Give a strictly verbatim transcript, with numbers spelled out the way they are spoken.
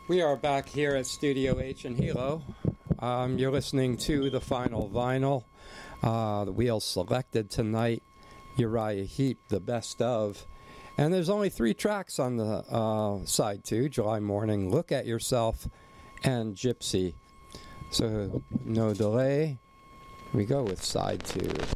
We are back here at Studio H in Hilo. Um, you're listening to the final vinyl. Uh, the wheels selected tonight, Uriah Heep, the best of. And there's only three tracks on the uh, side two, July Morning, Look at Yourself, and Gypsy. So no delay, we go with side two.